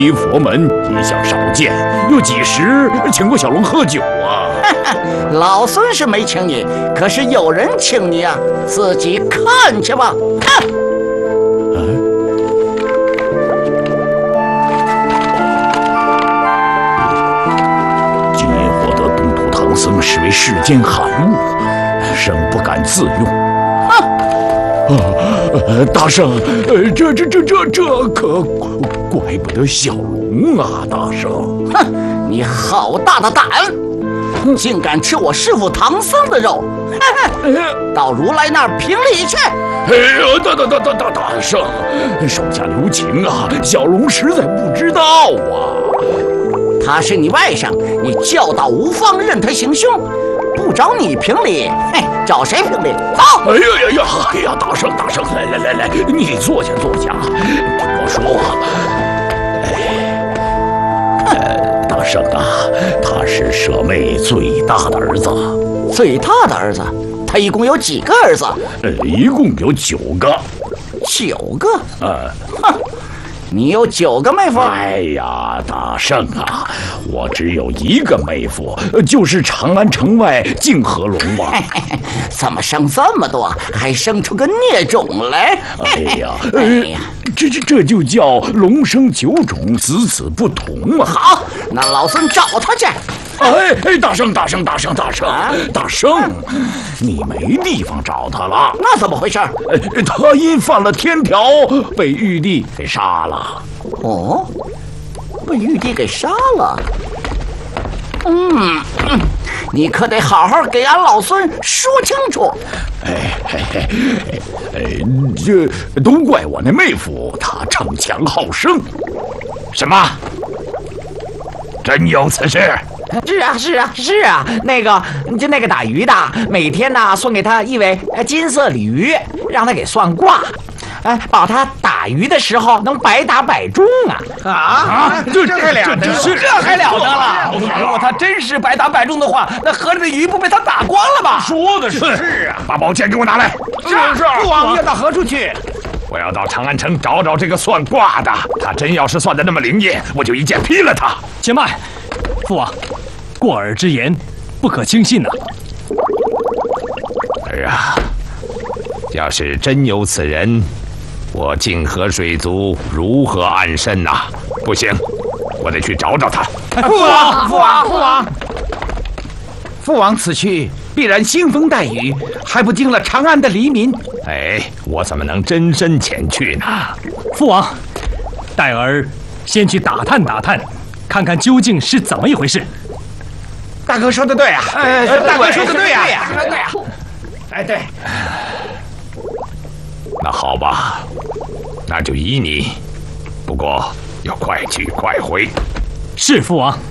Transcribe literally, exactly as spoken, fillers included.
离佛门一向少见，有几时请过小龙喝酒啊？ 老孙是没请你，可是有人请你啊，自己看去吧。看。 今夜获得东土唐僧视为世间罕物，生不敢自用。啊，呃、大圣，呃，这这这这这可怪不得小龙啊！大圣， 哼，你好大的胆，竟敢吃我师父唐僧的肉！到如来那儿评理去！ 哎呀，大大大大大大圣，手下留情啊！小龙实在不知道啊。 他是你外甥，你教导无方，任他行凶。不找你评理，嘿，找谁评理？走！ 哎呀呀呀！哎呀，大圣大圣，来来来来，你坐下坐下，听我说。哎，呃，大圣啊，他是舍妹最大的儿子。 最大的儿子？他一共有几个儿子？ 呃，一共有九个。 九个？ 呃， 哼。你有九个妹夫？ 哎呀，大圣啊，我只有一个妹夫，就是长安城外泾河龙王。 怎么生这么多，还生出个孽种来？ 哎呀，哎呀，这这这就叫龙生九种，子子不同嘛。 好，那老孙找他去。 哎哎，大圣大圣大圣大圣、啊、大圣，你没地方找他了。 那怎么回事？ 哎，他因犯了天条，被玉帝给杀了。 哦，被玉帝给杀了。嗯，你可得好好给俺老孙说清楚。 哎嘿嘿，哎，这都怪我那妹夫，他逞强好胜。什么？真有此事？ 是啊，是啊，是啊，那个就那个打鱼的，每天呢送给他一尾金色鲤鱼，让他给算卦，哎，保他打鱼的时候能百打百中啊！ 啊，这这还了得？这还了得了！如果他真是百打百中的话，那河里的鱼不被他打光了吧？ 说的是。是啊，把宝剑给我拿来。 是是，父王要到何处去？ 我要到长安城找找这个算卦的，他真要是算得那么灵验，我就一剑劈了他。 且慢，父王。过耳之言，不可轻信呐！ 儿啊，要是真有此人，我泾河水族如何安身呐？不行，我得去找找他。 父王，父王，父王，父王此去必然腥风带雨，还不惊了长安的黎民。 哎，我怎么能真身前去呢？ 父王，待儿先去打探打探，看看究竟是怎么一回事。 大哥说的对啊！哎，大哥说的对呀，对呀，哎对。 那好吧，那就依你，不过要快去快回。 是父王。